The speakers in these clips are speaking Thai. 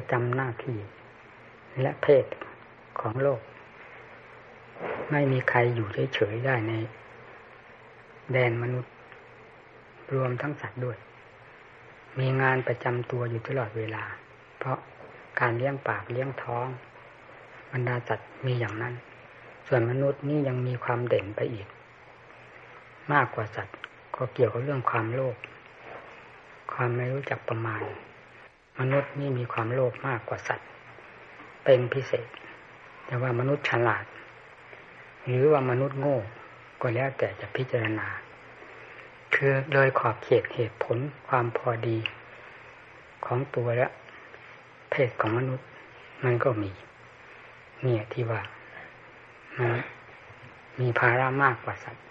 จำหน้าที่และเพศของโลกไม่มีใครอยู่เฉยๆได้ในแดนมนุษย์รวมทั้งสัตว์ด้วยมีงานประจำตัวอยู่ตลอดเวลาเพราะการเลี้ยงปากเลี้ยงท้องบรรดาสัตว์มีอย่างนั้นส่วนมนุษย์นี่ยังมีความเด่นไปอีกมากกว่าสัตว์ก็เกี่ยวกับเรื่องความโลภความไม่รู้จักประมาณมนุษย์นี่มีความโลภมากกว่าสัตว์เป็นพิเศษแต่ว่ามนุษย์ฉลาดหรือว่ามนุษย์โง่ก็แล้วแต่จะพิจารณาคือโดยขอบเขตเหตุผลความพอดีของตัวและเพศของมนุษย์มันก็มีเนี่ยที่ว่ามันมีภาระมากกว่าสัตว์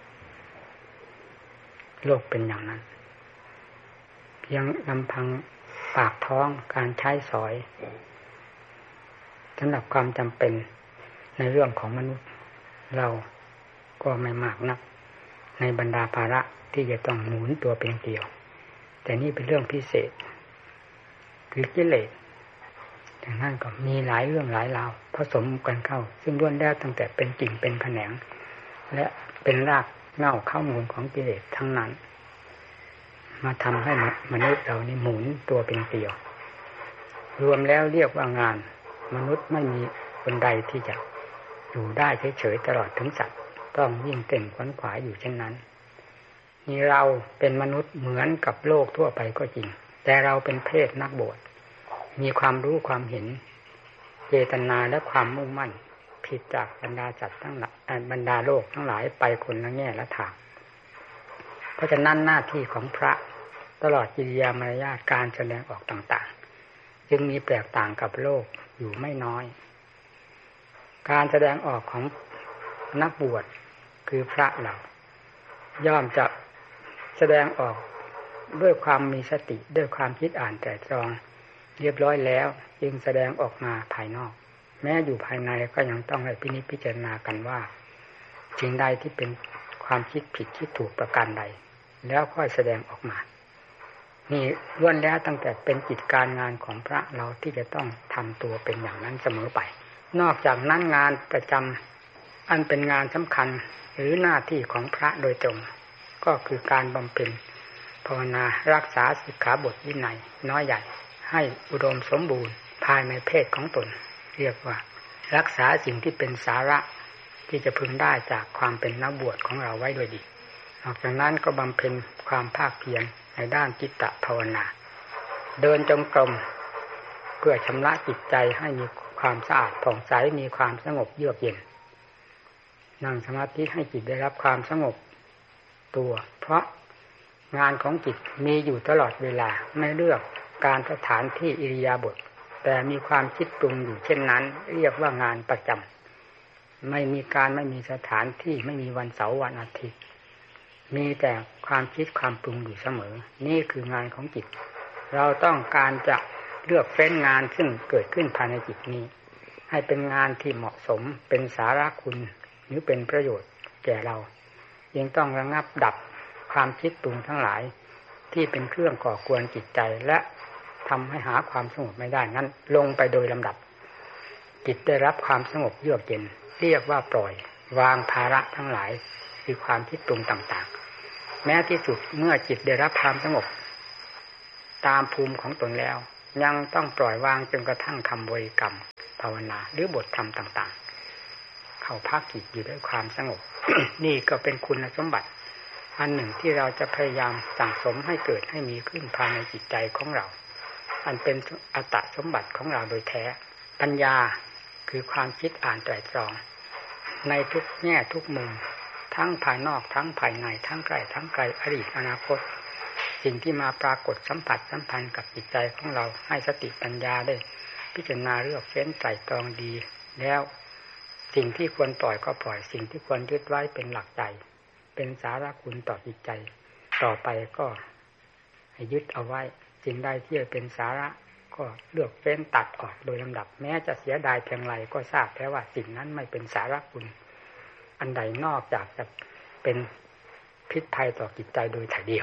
โลกเป็นอย่างนั้นเพียงลำพังปากท้องการใช้สอยสำหรับความจำเป็นในเรื่องของมนุษย์เราก็ไม่มากนักในบรรดาภาระที่จะต้องหมุนตัวเป็นเกลียวแต่นี่เป็นเรื่องพิเศษคือกิเลสอย่างนั้นก็มีหลายเรื่องหลายราวผสมกันเข้าซึ่งล้วนแล้วตั้งแต่เป็นกิ่งเป็นแขนงและเป็นรากเหง้าข้อมูลของกิเลสทั้งนั้นมาทำให้มนุษย์เรานี่หมุนตัวเป็นเกลียวรวมแล้วเรียกว่างานมนุษย์ไม่มีคนใดที่จะอยู่ได้เฉยๆตลอดถึงสัตว์ต้องยิ่งเต้นขวนขวายอยู่เช่นนั้นนี่เราเป็นมนุษย์เหมือนกับโลกทั่วไปก็จริงแต่เราเป็นเพศนักบวชมีความรู้ความเห็นเจตนาและความมุ่งมั่นผิดจากบรรดาสัตว์ทั้งหลายบรรดาโลกทั้งหลายไปคนละแง่ละทางเพราะฉะนั้นหน้าที่ของพระตลอดกิริยามารยาทการแสดงออกต่างๆจึงมีแตกต่างกับโลกอยู่ไม่น้อยการแสดงออกของนักบวชคือพระเราย่อมจะแสดงออกด้วยความมีสติด้วยความคิดอ่านแต่ตรองเรียบร้อยแล้วจึงแสดงออกมาภายนอกแม้อยู่ภายในก็ยังต้องให้พินิจพิจารณากันว่าสิ่งใดที่เป็นความคิดผิดคิดถูกประการใดแล้วค่อยแสดงออกมานี่ล้วนแล้วตั้งแต่เป็นกิจการงานของพระเราที่จะต้องทำตัวเป็นอย่างนั้นเสมอไปนอกจากนั้นงานประจำอันเป็นงานสำคัญหรือหน้าที่ของพระโดยตรงก็คือการบำเพ็ญภาวนารักษาสิกขาบทวินัยน้อยใหญ่ให้อุดมสมบูรณ์ภายในเพศของตนเรียกว่ารักษาสิ่งที่เป็นสาระที่จะพึงได้จากความเป็นนักบวชของเราไว้ด้วยดีนอกจากนั้นก็บำเพ็ญความภาคเพียรในด้านจิตตภาวนาเดินจงกรมเพื่อชำระจิตใจให้มีความสะอาดผ่องใสมีความสงบเยือกเย็นนั่งสมาธิให้จิตได้รับความสงบตัวเพราะงานของจิตมีอยู่ตลอดเวลาไม่เลือกการสถานที่อิริยาบถแต่มีความคิดปรุงอยู่เช่นนั้นเรียกว่างานประจำไม่มีการไม่มีสถานที่ไม่มีวันเสาร์วันอาทิตย์มีแต่ความคิดความปรุงอยู่เสมอนี่คืองานของจิตเราต้องการจะเลือกเฟ้นงานซึ่งเกิดขึ้นภายในจิตนี้ให้เป็นงานที่เหมาะสมเป็นสาระคุณหรือเป็นประโยชน์แก่เรายังต้องระงับดับความคิดปรุงทั้งหลายที่เป็นเครื่องก่อกวนจิตใจและทำให้หาความสงบไม่ได้นั้นลงไปโดยลำดับจิตได้รับความสงบเยือกเย็นเรียกว่าปล่อยวางภาระทั้งหลายคือความคิดปรุงต่างๆแม้ที่สุดเมื่อจิตได้รับความสงบตามภูมิของตนแล้วยังต้องปล่อยวางจนกระทั่งคำบริกรรมภาวนาหรือบทธรรมต่างๆเข้าภาคจิตอยู่ด้วยความสงบ นี่ก็เป็นคุณสมบัติอันหนึ่งที่เราจะพยายามสั่งสมให้เกิดให้มีขึ้นภายในจิตใจของเราอันเป็นอัตตสมบัติของเราโดยแท้ปัญญาคือความคิดอ่านไตร่ตรองในทุกแง่ทุกมุมทั้งภายนอกทั้งภายในทั้งใกล้ทั้งไกลอดีตอนาคตสิ่งที่มาปรากฏสัมผัสสัมพันธ์กับจิตใจของเราให้สติปัญญาได้พิจารณาเลือกเฟ้นไตร่ตรองดีแล้วสิ่งที่ควรปล่อยก็ปล่อยสิ่งที่ควรยึดไว้เป็นหลักใจเป็นสาระคุณต่อจิตใจต่อไปก็ให้ยึดเอาไว้สิ่งใดที่เป็นสาระก็เลือกเฟ้นตัดออกโดยลำดับแม้จะเสียดายเพียงไรก็ทราบแค่ว่าสิ่งนั้นไม่เป็นสาระคุณอันใดนอกจากจะเป็นพิษภัยต่อจิตใจโดยถ่ายเดียว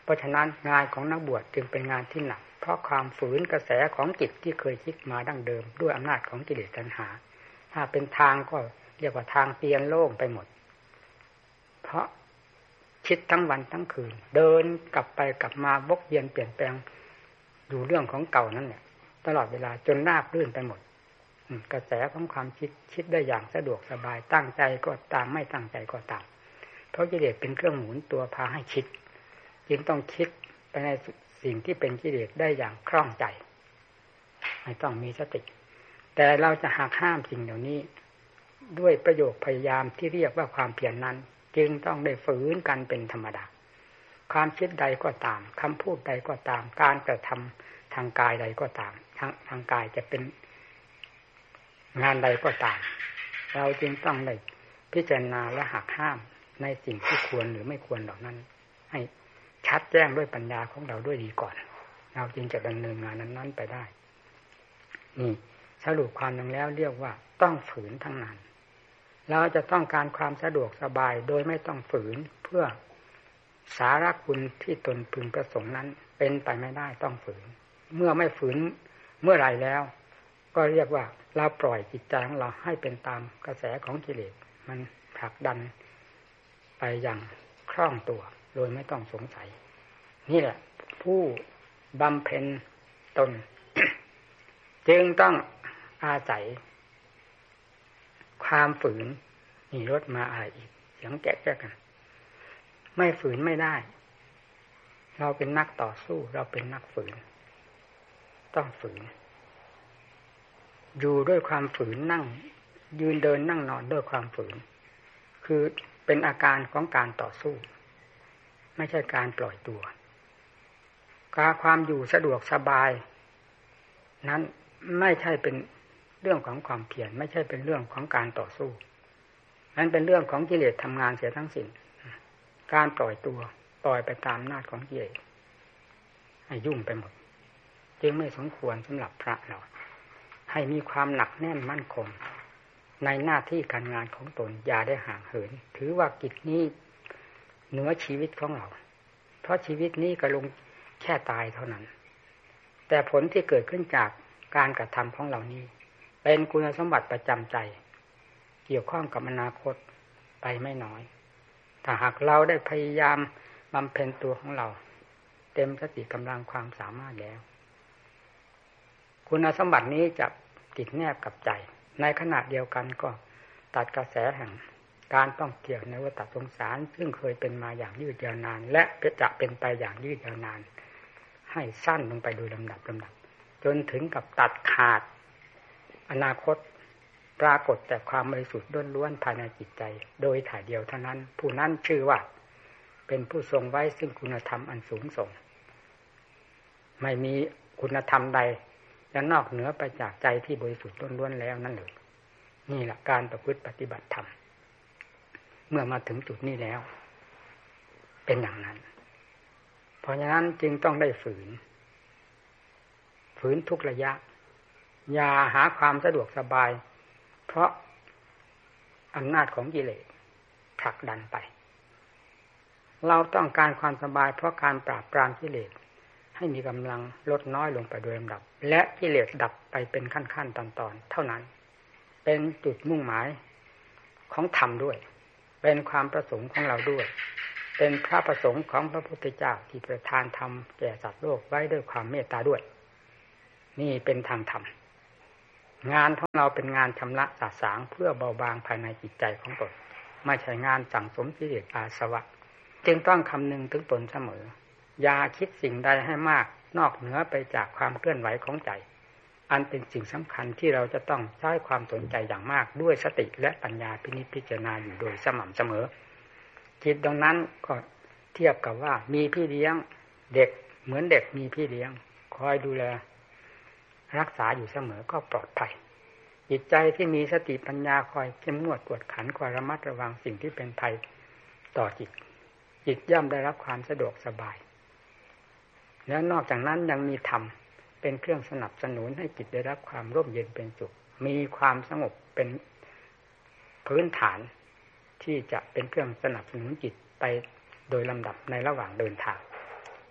เพราะฉะนั้นงานของนักบวชจึงเป็นงานที่หนักเพราะความฝืนกระแสของจิตที่เคยคิดมาดั้งเดิมด้วยอำนาจของกิเลสตัณหาถ้าเป็นทางก็เรียกว่าทางเตียนโล่งไปหมดเพราะคิดทั้งวันทั้งคืนเดินกลับไปกลับมาวกเวียนเปลี่ยนแปลงอยู่เรื่องของเก่านั่นแหละตลอดเวลาจนราบรื่นไปหมดกระแสของความคิดได้อย่างสะดวกสบายตั้งใจก็ตามไม่ตั้งใจก็ตามเพราะกิเลสเป็นเครื่องหมุนตัวพาให้คิดจึงต้องคิดไปในสิ่งที่เป็นกิเลสได้อย่างคล่องใจไม่ต้องมีสติแต่เราจะหักห้ามสิ่งเหล่านี้ด้วยประโยคพยายามที่เรียกว่าความเพียรนั้นจึงต้องได้ฝืนกันเป็นธรรมดาความคิดใดก็ตามคำพูดใดก็ตามการกระทำทางกายใดก็ตามทางกายจะเป็นงานใดก็ตามเราจึงต้องได้พิจารณาและหักห้ามในสิ่งที่ควรหรือไม่ควรเหล่านั้นให้ชัดแจ้งด้วยปัญญาของเราด้วยดีก่อนเราจึงจะดำเนินงานนั้นๆไปได้นี่สรุปความลงแล้วเรียกว่าต้องฝืนทั้งนั้นเราจะต้องการความสะดวกสบายโดยไม่ต้องฝืนเพื่อสาระคุณที่ตนพึงประสงค์นั้นเป็นไปไม่ได้ต้องฝืนเมื่อไม่ฝืนเมื่อไรแล้วก็เรียกว่าเราปล่อยจิตใจของเราให้เป็นตามกระแสของกิเลสมันผลักดันไปอย่างคล่องตัวโดยไม่ต้องสงสัยนี่แหละผู้บำเพ็ญตน จึงต้องอาศัยความฝืนนี่รถมาอะไรอีกเสียงแก๊กๆกันไม่ฝืนไม่ได้เราเป็นนักต่อสู้เราเป็นนักฝืนต้องฝืนอยู่ด้วยความฝืนนั่งยืนเดินนั่งนอนด้วยความฝืนคือเป็นอาการของการต่อสู้ไม่ใช่การปล่อยตัวความอยู่สะดวกสบายนั้นไม่ใช่เป็นเรื่องของความเพียรไม่ใช่เป็นเรื่องของการต่อสู้นั้นเป็นเรื่องของกิเลสทำงานเสียทั้งสิ้นการปล่อยตัวปล่อยไปตามอำนาจของกิเลสให้ยุ่งไปหมดจึงไม่สมควรสำหรับพระเราให้มีความหนักแน่นมั่นคงในหน้าที่การงานของตนอย่าได้ห่างเหินถือว่ากิจนี้เหนือชีวิตของเราเพราะชีวิตนี้ก็ลงแค่ตายเท่านั้นแต่ผลที่เกิดขึ้นจากการกระทำของเรานี้เป็นคุณสมบัติประจำใจเกี่ยวข้องกับอนาคตไปไม่น้อยถ้าหากเราได้พยายามบำเพ็ญตัวของเราเต็มสติกำลังความสามารถแล้วคุณสมบัตินี้จะติดแนบกับใจในขณะเดียวกันก็ตัดกระแสแห่งการต้องเกี่ยวในวัฏสงสารซึ่งเคยเป็นมาอย่างยืดยาวนานและจะเป็นไปอย่างยืดยาวนานให้สั้นลงไปโดยลำดับจนถึงกับตัดขาดอนาคตปรากฏแต่ความบริสุทธิ์ล้วนๆภายในจิตใจโดยถ่ายเดียวเท่านั้นผู้นั้นชื่อว่าเป็นผู้ทรงไว้ซึ่งคุณธรรมอันสูงส่งไม่มีคุณธรรมใดจะนอกเหนือไปจากใจที่บริสุทธิ์ล้วนๆแล้วนั่นเลยนี่แหละการประพฤติปฏิบัติธรรมเมื่อมาถึงจุดนี้แล้วเป็นอย่างนั้นเพราะฉะนั้นจึงต้องได้ฝืนทุกระยะอย่าหาความสะดวกสบายเพราะอำนาจของกิเลสผลักดันไปเราต้องการความสบายเพราะการปราบปรามกิเลสให้มีกำลังลดน้อยลงไปโดยลำดับและกิเลสดับไปเป็นขั้นๆตอนๆเท่านั้นเป็นจุดมุ่งหมายของธรรมด้วยเป็นความประสงค์ของเราด้วยเป็นพระประสงค์ของพระพุทธเจ้าที่ประทานธรรมแก่สัตว์โลกไว้ด้วยความเมตตาด้วยนี่เป็นทางธรรมงานของเราเป็นงานชำระสาสางเพื่อเบาบางภายในจิตใจของตนไม่ใช่งานสั่งสมกิเลสอาสวะจึงต้องคำนึงถึงตนเสมออย่าคิดสิ่งใดให้มากนอกเหนือไปจากความเคลื่อนไหวของใจอันเป็นสิ่งสำคัญที่เราจะต้องใช้ความสนใจอย่างมากด้วยสติและปัญญาพินิจพิจารณาอยู่โดยสม่ำเสมอจิตดังนั้นก็เทียบกับว่ามีพี่เลี้ยงเด็กเหมือนเด็กมีพี่เลี้ยงคอยดูแลรักษาอยู่เสมอก็ปลอดภัยจิตใจที่มีสติปัญญาคอยเข้มงวดกวดขันคอยระมัดระวังสิ่งที่เป็นภัยต่อจิตย่อมได้รับความสะดวกสบายแล้วนอกจากนั้นยังมีธรรมเป็นเครื่องสนับสนุนให้จิตได้รับความร่มเย็นเป็นสุขมีความสงบเป็นพื้นฐานที่จะเป็นเครื่องสนับสนุนจิตไปโดยลำดับในระหว่างเดินทาง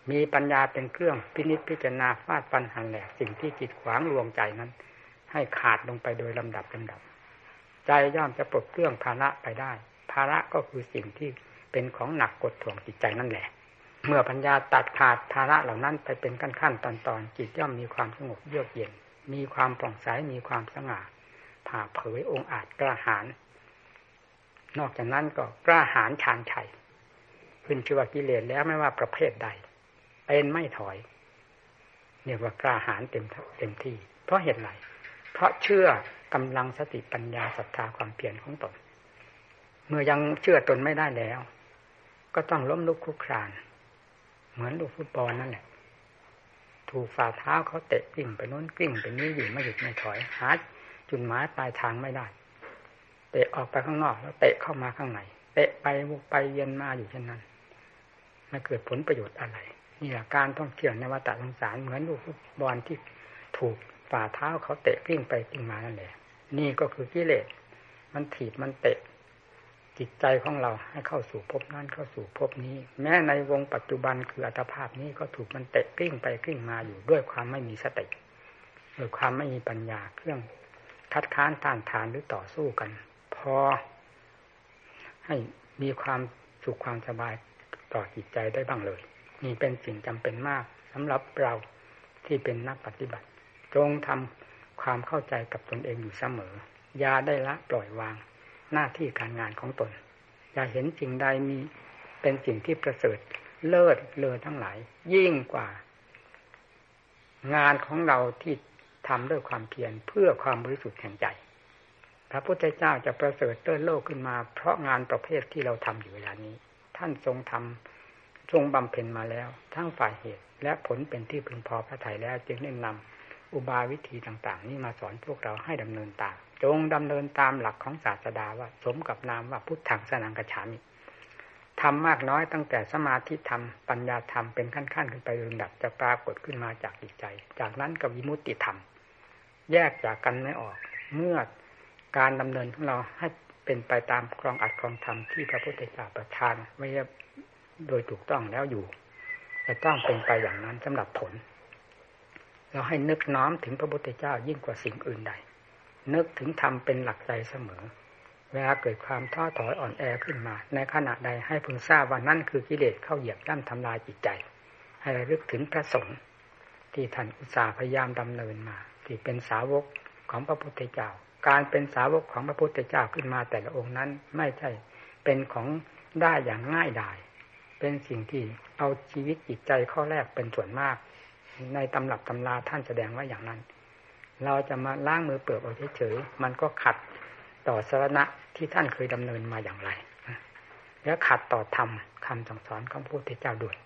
มีปัญญาเป็นเครื่องพินิจพิจารณาฟาดฟันหันแหลกสิ่งที่จิตขวางลวงใจนั้นให้ขาดลงไปโดยลำดับใจย่อมจะปลดเปลื้องภาระไปได้ภาระก็คือสิ่งที่เป็นของหนักกดถ่วงจิตใจนั่นแหละเมื่อปัญญาตัดขาดภาระเหล่านั้นไปเป็นขั้นๆตอนๆจิตย่อมมีความสงบเยือกเย็นมีความผ่องใสมีความสง่าผ่าเผยองค์อาจกล้าหาญนอกจากนั้นก็กล้าหาญชาญชัยขึ้นชื่อว่ากิเลสแล้วไม่ว่าประเภทใดเป็นไม่ถอยเรียกว่ากล้าหาญเต็มที่เพราะเหตุไรเพราะเชื่อกำลังสติปัญญาศรัทธาความเพียรของตนเมื่อยังเชื่อตนไม่ได้แล้วก็ต้องล้มลุกคลุกคลานเหมือนลูกฟุตบอลนั่นแหละถูกฝ่าเท้าเขาเตะกลิ้งไปโน้นกลิ้งไปนี้อยู่ไม่หยุดไม่ถอยหาจุดหมายปลายทางไม่ได้เตะออกไปข้างนอกแล้วเตะเข้ามาข้างในเตะไปวกไปเวียนมาอยู่เช่นนั้นไม่เกิดผลประโยชน์อะไรนี่แหละการท่องเที่ยวในวัฏสงสารเหมือนลูกฟุตบอลที่ถูกฝ่าเท้าเขาเตะกลิ้งไปกลิ้งมานั่นแหละนี่ก็คือกิเลสมันถีบมันเตะจิตใจของเราให้เข้าสู่ภพนั้นเข้าสู่ภพนี้แม้ในวงปัจจุบันคืออัตภาพนี้ก็ถูกมันเตะกลิ้งไปกลิ้งมาอยู่ด้วยความไม่มีสติด้วยความไม่มีปัญญาเครื่องคัดค้านต้านทานหรือต่อสู้กันพอให้มีความสุขความสบายต่อจิตใจได้บ้างเลยนี่เป็นสิ่งจำเป็นมากสำหรับเราที่เป็นนักปฏิบัติจงทำความเข้าใจกับตนเองอยู่เสมออย่าได้ละปล่อยวางหน้าที่การงานของตนอย่าเห็นสิ่งใดมีเป็นสิ่งที่ประเสริฐเลิศเลอทั้งหลายยิ่งกว่างานของเราที่ทำด้วยความเพียรเพื่อความบริสุทธิ์แห่งใจพระพุทธเจ้าจะประเสริฐเลิศโลกขึ้นมาเพราะงานประเภทที่เราทำอยู่เวลานี้ท่านทรงทำทรงบำเพ็ญมาแล้วทั้งฝ่ายเหตุและผลเป็นที่พึงพอพระทัยแล้วจึงได้นำอุบายวิธีต่างๆนี้มาสอนพวกเราให้ดำเนินตามจงดำเนินตามหลักของศาสดาว่าสมกับนามว่าพุทธังสรณังคัจฉามิทำมากน้อยตั้งแต่สมาธิธรรมปัญญาธรรมเป็นขั้นๆขึ้นไปลำดับจะปรากฏขึ้นมาจากจิตใจจากนั้นก็วิมุตติธรรมแยกจากกันไม่ออกเมื่อการดำเนินของเราให้เป็นไปตามครองอัดครองธรรมที่พระพุทธเจ้าประทานไว้โดยถูกต้องแล้วอยู่จะต้องเป็นไปอย่างนั้นสำหรับผลเราให้นึกน้อมถึงพระพุทธเจ้ายิ่งกว่าสิ่งอื่นใดนึกถึงธรรมเป็นหลักใจเสมอเวลาเกิดความท้อถอยอ่อนแอขึ้นมาในขณะใดให้พึงทราบว่านั่นคือกิเลสเข้าเหยียบย่ำทำลายจิตใจให้ระลึกถึงพระสงฆ์ที่ท่านอุตส่าห์พยายามดำเนินมาที่เป็นสาวกของพระพุทธเจ้าการเป็นสาวกของพระพุทธเจ้าขึ้นมาแต่ละองค์นั้นไม่ใช่เป็นของได้อย่างง่ายดายเป็นสิ่งที่เอาชีวิตจิตใจข้อแรกเป็นส่วนมากในตำรับตำราท่านแสดงไว้อย่างนั้นเราจะมาล้างมือเปลือกเอาเฉยๆมันก็ขัดต่อสรณะที่ท่านเคยดำเนินมาอย่างไรและขัดต่อธรรมคำสั่งสอนของพระพุทธเจ้าด้วย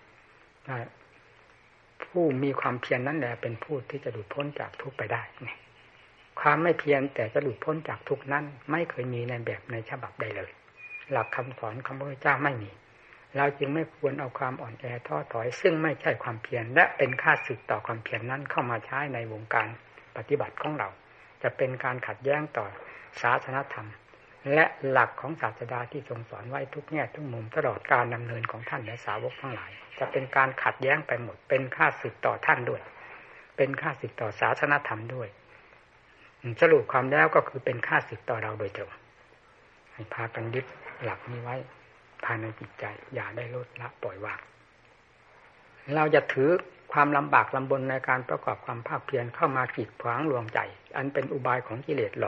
ผู้มีความเพียรนั้นแหละเป็นผู้ที่จะหลุดพ้นจากทุกข์ไปได้ความไม่เพียรแต่จะหลุดพ้นจากทุกข์นั้นไม่เคยมีในแบบในฉบับใดเลยหลักคำสอนของพระพุทธเจ้าไม่มีเราจึงไม่ควรเอาความอ่อนแอท้อถอยซึ่งไม่ใช่ความเพียรและเป็นค่าศึกต่อความเพียรนั้นเข้ามาใช้ในวงการปฏิบัติของเราจะเป็นการขัดแย้งต่อศาสนธรรมและหลักของศาสดาที่ทรงสอนไว้ทุกแง่ทุกมุมตลอดการดำเนินของท่านและสาวกทั้งหลายจะเป็นการขัดแย้งไปหมดเป็นค่าศึกต่อท่านด้วยเป็นค่าศึกต่อศาสนธรรมด้วยสรุปความแล้วก็คือเป็นค่าศึกต่อเราโดยตรงให้พากันยึดหลักนี้ไว้ภายในจิตใจอย่าได้ลดละปล่อยวางเราจะถือความลำบากลำบนในการประกอบความภาคเพียรเข้ามากีดขวางลวงใจอันเป็นอุบายของกิเลสหลอก